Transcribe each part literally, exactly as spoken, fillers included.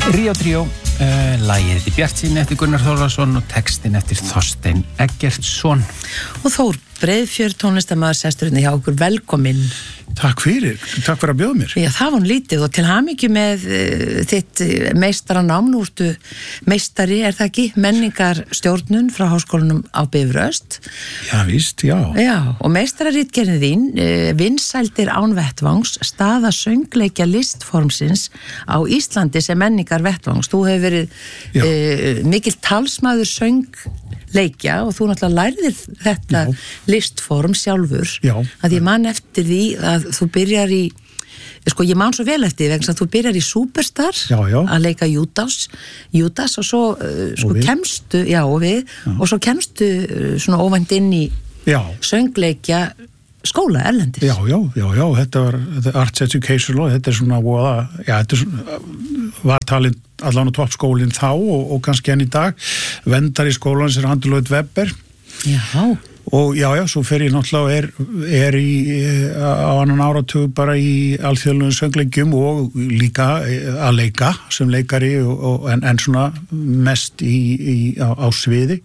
Ríó Tríó, uh, lagið í Bjartsýn eftir Gunnar Þórðarsson og textin eftir Þorstein Eggertsson. Og Þór Breiðfjörð tónlistarmaður sesturinn hjá okkur, velkomin. Takk fyrir, takk fyrir að bjóða mér. Já, það var hún lítið og til hamingju með uh, þitt meistaranám, nú ertu meistari, er það ekki? Menningarstjórnun frá Háskólanum á Bifröst. Já, víst, já. Já, og meistararitgerðin þín, uh, vinsældir án vettvangs, staða söngleikja listformsins á Íslandi sem menningar vettvangs. Þú hefur verið uh, mikill talsmaður söngleikja og þú náttúrulega lærðir þetta já. Listform sjálfur. Já. Að ég man eftir því að þú byrjar í, sko ég man svo vel eftir vegna að þú byrjar í Superstar já, já. Að leika Judas, Judas og svo uh, sko og kemstu, já og við, já. Og svo kemstu uh, svona óvænt inn í já. Söngleikja skóla erlendis. Já, já, já, já, þetta var þetta Arts Education Law, þetta er svona voða, já, þetta er svona, var talin allan á toppskólinn þá og, og kannski enn í dag, vendar í skólan sem Andrew Webber. Já. Og já, já, svo fer ég náttúrulega er, er í, á annan áratug bara í alþjóðlegum söngleikjum og líka að leika sem leikari og, og, en, en svona mest í, í, á, á sviði.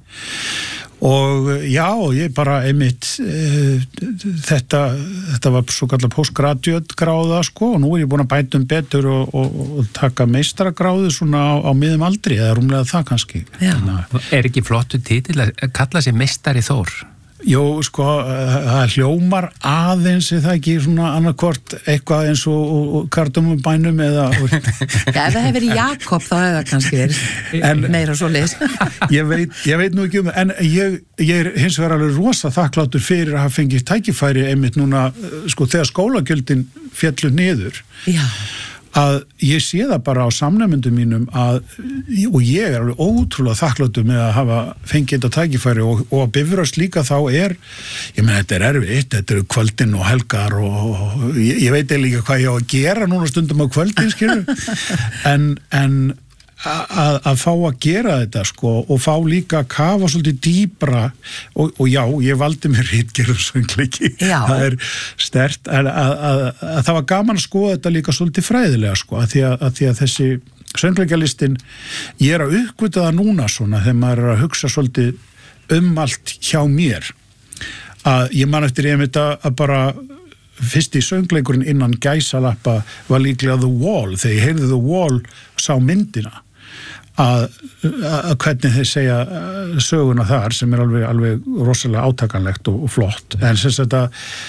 Og já, ég bara einmitt e, þetta, þetta var svo kallar postgraduate gráða sko og nú er ég búin að bæta um betur og, og, og taka meistaragráðu svona á, á miðum aldri eða rúmlega það kannski. Já. Er ekki flottu titill að kalla sig meistari Þór? Jó, sko, það hljómar aðeins er það ekki svona annarkvort eitthvað eins og, og Kardammubænum eða... Já, ef það hefur verið Jakob þá hefur það kannski verið en, meira svo leys. ég, veit, ég veit nú ekki um það, en ég, ég er hins vegar alveg rosa þakkláttur fyrir að hafa fengið tækifæri einmitt núna, sko, þegar skólagjöldin féllu niður. Já. Að ég sé það bara á samnefndum mínum að, og ég er alveg ótrúlega þakkláttur með að hafa fengið þetta tækifæri og, og að Bifröst líka þá er, ég menn þetta er erfitt, þetta eru kvöldin og helgar og, og ég, ég veit líka hvað ég á að gera núna stundum á kvöldin, skilur, en, en að, að fá að gera þetta sko og fá líka að kafa svolítið dýpra og, og já, ég valdi mér ritgerðum söngleiki, það er sterkt að, að, að, að það var gaman að skoða þetta líka svolítið fræðilega sko að því að, að, því að þessi söngleikjalistin, ég er að uppgöta það núna svona þegar maður er að hugsa svolítið um allt hjá mér að ég man eftir ég veit að bara fyrsti söngleikurinn innan gæsalappa var líklega The Wall, þegar ég heyrði The Wall sá myndina að, að hvernig þeir segja söguna þar sem er alveg, alveg rosalega átakanlegt og, og flott en sem þetta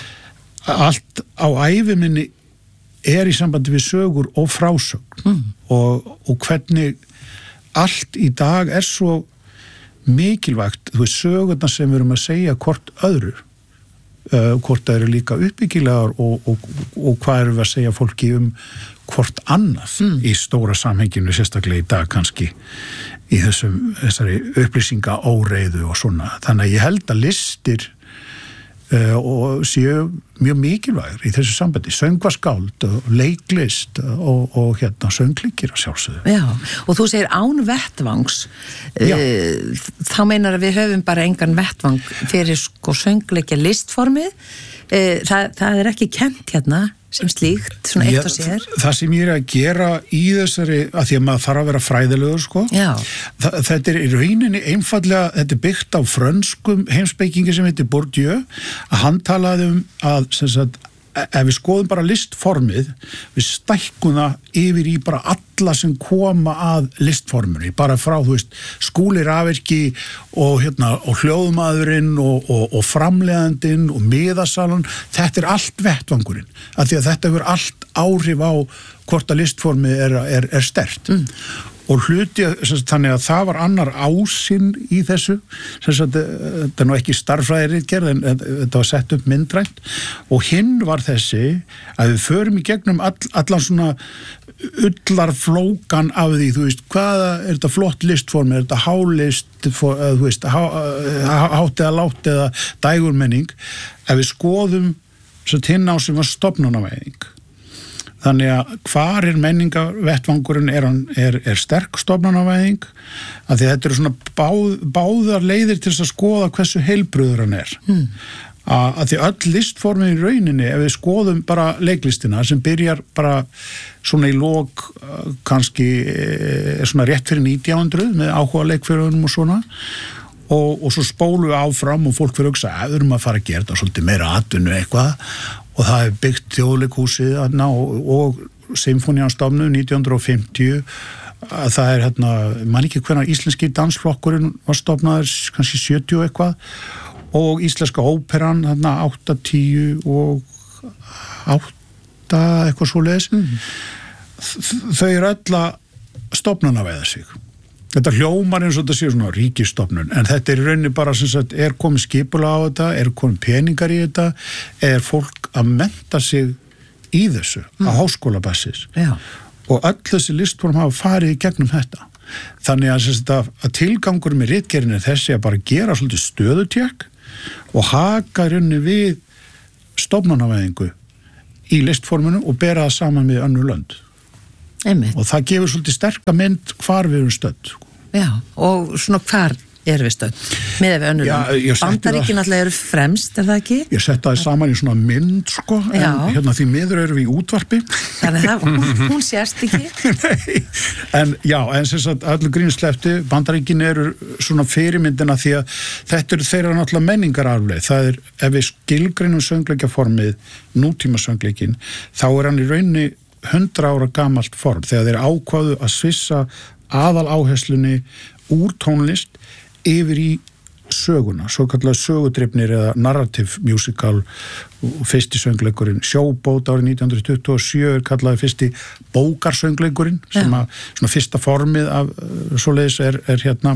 allt á ævi minni er í sambandi við sögur og frásögn mm. og, og hvernig allt í dag er svo mikilvægt, þú veist sögurna sem við erum að segja hvort öðru uh, hvort það eru líka uppbyggilegar og, og, og hvað erum við að segja fólki um hvort annað mm. í stóra samhenginu sérstaklega í dag kannski í þessum, þessari upplýsinga óreiðu og svona. Þannig að ég held að listir uh, og séu mjög mikilvægur í þessu sambandi. Söngvaskáld og leiklist og, og hérna söngleikir að sjálfsögðu. Já, og þú segir án vettvangs. Uh, þá meinar að við höfum bara engan vettvang fyrir sko söngleikja listformið. Uh, það, það er ekki kennt hérna sem slíkt, svona eitt og sér. Það sem ég er að gera í þessari, að því að maður þarf að vera fræðilegur, sko. Já. Þa, þetta er í rauninni einfallega, þetta er byggt á frönskum heimspekingi sem heitir Bourdieu, að hann talaði um að, sem sagt, ef við skoðum bara listformið, við stækkum það yfir í bara alla sem koma að listformunni, bara frá, þú veist, Skúli Rafverki og, hérna, og hljóðmaðurinn og, og, og framleiðandinn og miðasalan, þetta er allt vettvangurinn, af því að þetta hefur allt áhrif á hvort að listformið er, er, er sterkt. Mm. Og hluti, þannig að það var annar ásinn í þessu, þetta er nú ekki starffræðiritgerð en þetta var sett upp myndrænt og hinn var þessi að við förum í gegnum all, allan svona ullarflókan af því, þú veist, hvaða er þetta flott listform, er þetta hálist, for, þú veist, há, hátt eða látt eða dægurmenning, ef við skoðum hinn á sem var stofnanavæðing. Þannig að hvar er menningarvettvangurinn er, er, er sterk stofnanavæðing að því þetta eru svona báð, báðar leiðir til þess að skoða hversu heilbrigður hann er. Mm. að því öll listformin í rauninni, ef við skoðum bara leiklistina sem byrjar bara svona í lok kannski svona rétt fyrir nítján hundruð með áhuga leikfélögunum og svona og, og svo spólu við áfram og fólk fyrir að hugsa að við erum að fara að gera þetta svolítið meira atvinnu eitthvað og það er byggt Þjóðleikhúsið og, og Sinfóníustofnun nítján hundruð og fimmtíu að það er hérna, man ekki hvernig íslenski dansflokkurinn var stofnaður kannski sjötíu eitthvað og íslenska óperan hérna áttatíu og átta eitthvað svoleiðis mm. þau eru öll að stofnana veiða sig þetta hljómar eins og þetta sé svona ríkisstofnun en þetta er í rauninni bara sem sagt er komið skipulag á þetta, er komið peningar í þetta er fólk að mennta sig í þessu mm. á háskólabasis Já. og öll þessi listform hafa farið í gegnum þetta þannig að, að, að tilgangur með ritgerðin er þessi að bara gera svolítið stöðutjekk og haka rauninni við stofnanavæðingu í listforminu og bera það saman með önnur lönd Einmitt. og það gefur svolítið sterka mynd hvar við erum stödd Já, og svona hvar erum við stödd með ef við önnur lönd Bandaríkin alltaf eru fremst, er það ekki? Ég setta það saman í svona mynd sko, en Já. hérna því miður erum við í útvarpi Þannig að hún, hún sést ekki Nei, en já, en sem sagt allir grínslefti, Bandaríkin eru svona fyrirmyndina því að þetta eru þeirra náttúrulega menningararfleið það er, ef við skilgreinum söngleikjaformið nútíma söngleikin, þá er hann í rauninni hundra ára gamalt form, þegar þeir ákváðu að svissa aðal áherslunni úr tónlist yfir í söguna, svo kallar sögudrifnir eða narrative musical fyrsti söngleikurinn Sjóbót árið nítján hundruð tuttugu og sjö er kallaði fyrsti bókarsöngleikurinn sem að svona fyrsta formið af svoleiðis er, er hérna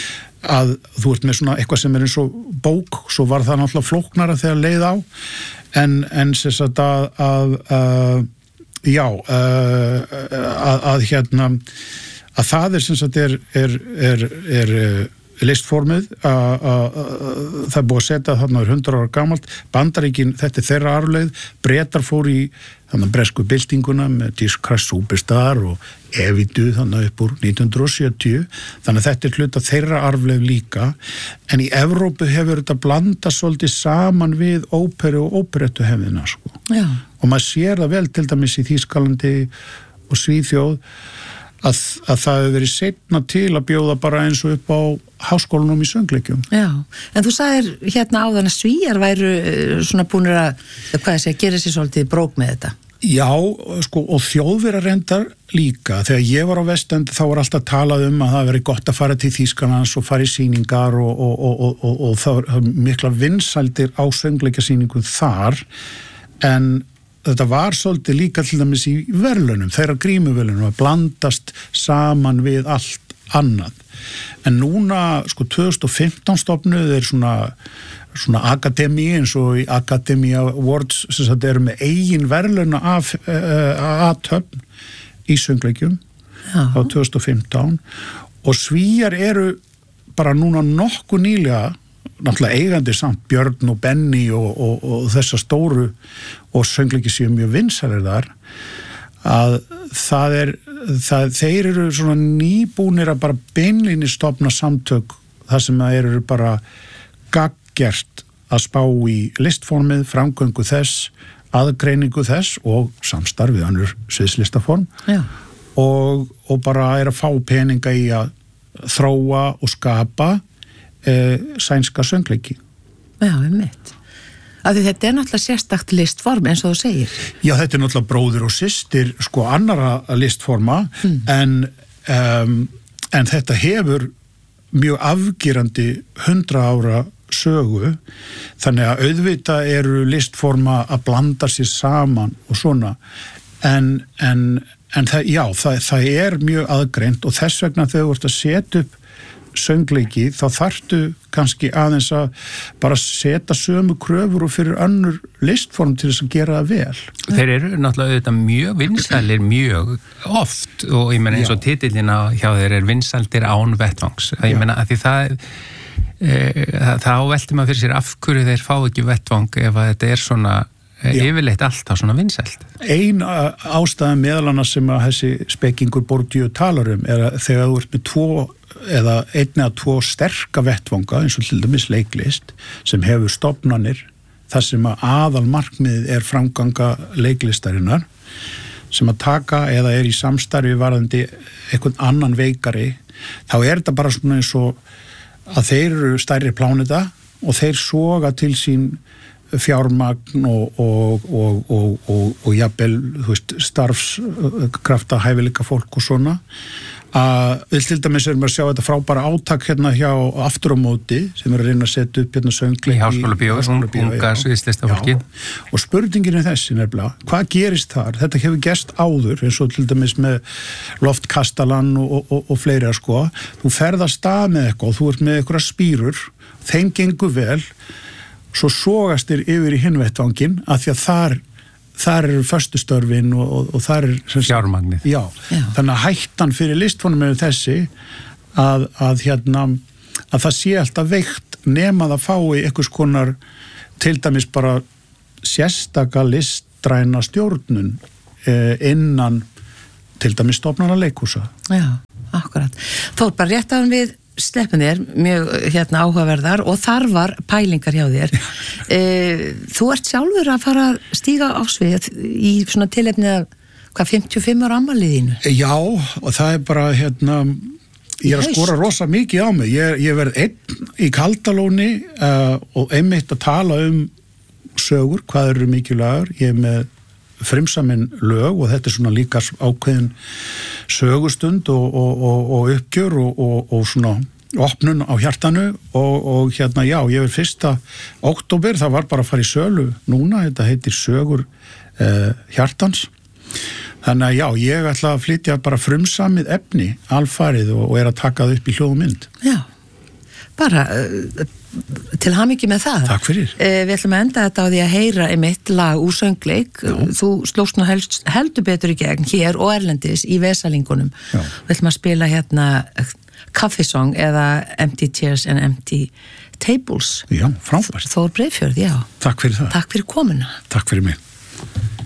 að þú ert með svona eitthvað sem er eins og bók, svo var það náttúrulega flóknara þegar leið á en, en sem sagt að, að, að já að, að, að hérna að það er sem sagt er, er, er, er listformið að það er búið að setja þarna hundra ára gamalt Bandaríkin, þetta er þeirra arfleið Bretar fór í þannig bresku byltinguna með Jesus Christ Superstar og Evidu þannig upp úr nítján hundruð og sjötíu þannig að þetta er hluta þeirra arfleið líka en í Evrópu hefur þetta blandað svolítið saman við óperu og óperettu hefðina sko. og maður sér það vel til dæmis í Þýskalandi og Svíþjóð Að, að það hefur verið seinna til að bjóða bara eins og upp á háskólanum í söngleikjum. Já, en þú sagðir hérna áðan að Svíjar væru svona búnir að, hvað ég segja, gera sér svolítið brók með þetta. Já, sko, og Þjóðverjar reyndar líka. Þegar ég var á Vestendi þá var alltaf talað um að það veri gott að fara til Þýskalands og fara í sýningar og, og, og, og, og, og það var mikla vinsældir á söngleikjasýningum þar, en þetta var svolítið líka til dæmis í verðlaunum, þeirra grímuverðlaunum að blandast saman við allt annað. En núna, sko, tvö þúsund og fimmtán stofnuð er svona, svona akademi eins og í Academy Awards sem þetta eru með eigin verðlauna af uh, aðtöfn í söngleikjum á tvö þúsund og fimmtán og Svíjar eru bara núna nokkuð nýlega náttúrulega eigandi samt Björn og Benny og, og, og þessa stóru og söngleiki séu mjög vinsælir þar að það er það, þeir eru svona nýbúnir að bara beinlinni stofna samtök þar sem það eru bara gaggjert að spá í listformið, framgöngu þess aðgreiningu þess og samstarfið annur sviðslistaform og, og bara er að fá peninga í að þróa og skapa Eh, sænska söngleiki. Já, einmitt. Af því þetta er náttúrulega sérstakt listform eins og þú segir. Já, þetta er náttúrulega bróðir og systir sko annara listforma mm. en, um, en þetta hefur mjög afgerandi hundra ára sögu þannig að auðvitað eru listforma að blanda sér saman og svona en, en, en það, já, það, það er mjög aðgreint og þess vegna þegar þú ert að setja upp söngleiki, þá þarftu kannski aðeins að bara setja sömu kröfur og fyrir önnur listform til þess að gera það vel. Þeir eru náttúrulega auðvitað mjög vinsælir mjög oft og ég meina eins og titillina hjá þeir er vinsældir án vettvangs. Ég meina að því það e, þá veltir maður fyrir sér af hverju þeir fá ekki vettvang ef að þetta er svona Já. Yfirleitt alltaf svona vinsælt. Ein ástæða meðal annars sem að þessi spekingur Bourdieu talar um er að þegar þú ert með tvo eða einn eða tvo sterka vettvanga eins og til dæmis leiklist sem hefur stofnanir þar sem að aðal markmiðið er framganga leiklistarinnar sem að taka eða er í samstarfi varðandi einhvern annan veikari, þá er þetta bara svona eins og að þeir eru stærri pláneta og þeir soga til sín fjármagn og, og, og, og, og, og jafnvel, þú veist, starfskrafta, hæfileika fólk og svona. Að við til dæmis erum að sjá þetta frábæra átak hérna hjá Aftur á móti sem er að reyna að setja upp hérna söngleik í Háskólabíói, unga sviðslistafólki. Og spurningin er þessi nefnilega, hvað gerist þar? Þetta hefur gerst áður, eins og til dæmis með Loftkastalan og, og, og fleira sko. Þú ferðast stað með eitthvað, þú ert með eitthvað spýrur, þeim gengur vel, svo sogast þér yfir í hinvettvangin af því að þar, þar eru föstustörfin og, og, og þar er fjármagnið. Já, já, þannig að hættan fyrir listformum er þessi að, að, hérna, að það sé alltaf veikt nema það fái einhvers konar til dæmis bara sérstaka listræna stjórnun eh, innan til dæmis stofnana leikhúsa. Já, akkurat. Þór, bara rétt að við sleppin þér, mjög hérna áhugaverðar og þar var pælingar hjá þér. e, þú ert sjálfur að fara að stíga á svið í svona tilefni að hvað, fimmtíu og fimm ára afmæliðinu? Já, og það er bara hérna, ég er að skora rosa mikið á mig. Ég, ég verð einn í Kaldalóni uh, og einmitt að tala um sögur, hvað eru mikilvægur. Ég er með frumsamin lög og þetta er svona líka ákveðin sögustund og, og, og, og uppgjör og, og, og svona opnun á hjartanu og, og hérna já, ég er fyrsta október, það var bara að fara í sölu núna, þetta heitir Sögur eh, hjartans. Þannig að já, ég ætla að flytja bara frumsamið efni alfarið og, og er að taka það upp í hljóðmynd. Já, bara uh, til hamingju með það. Takk fyrir. Uh, við ætlum að enda þetta á því að heyra einmitt lag úr söngleik. Já. Þú slóst nú helst, heldur betur í gegn hér og erlendis í Vesalingunum. Já. Við ætlum að spila hérna Kaffisong eða Empty Chairs and Empty Tables. Já, frábært. Þór Breiðfjörð, já. Takk fyrir það. Takk fyrir komuna. Takk fyrir mig.